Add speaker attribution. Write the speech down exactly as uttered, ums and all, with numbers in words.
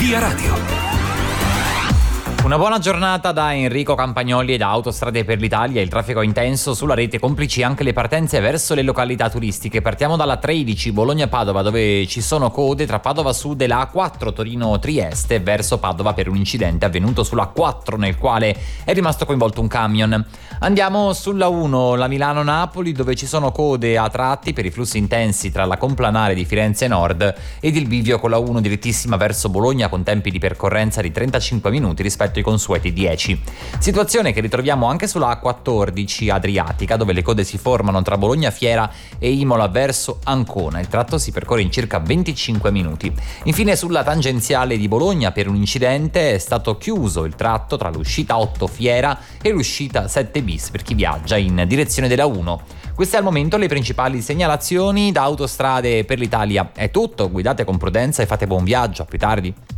Speaker 1: Via Radio.
Speaker 2: Una buona giornata da Enrico Campagnoli e da Autostrade per l'Italia. Il traffico è intenso sulla rete, complici anche le partenze verso le località turistiche. Partiamo dalla tredici Bologna-Padova, dove ci sono code tra Padova Sud e la A quattro Torino-Trieste verso Padova per un incidente avvenuto sulla A quattro nel quale è rimasto coinvolto un camion. Andiamo sulla uno, la Milano-Napoli, dove ci sono code a tratti per i flussi intensi tra la complanare di Firenze Nord ed il bivio con la uno direttissima verso Bologna con tempi di percorrenza di trentacinque minuti rispetto ai consueti dieci. Situazione che ritroviamo anche sulla A quattordici Adriatica, dove le code si formano tra Bologna Fiera e Imola verso Ancona. Il tratto si percorre in circa venticinque minuti. Infine sulla tangenziale di Bologna, per un incidente è stato chiuso il tratto tra l'uscita otto Fiera e l'uscita sette bis per chi viaggia in direzione della uno. Queste al momento le principali segnalazioni. Da Autostrade per l'Italia è tutto, guidate con prudenza e fate buon viaggio, a più tardi.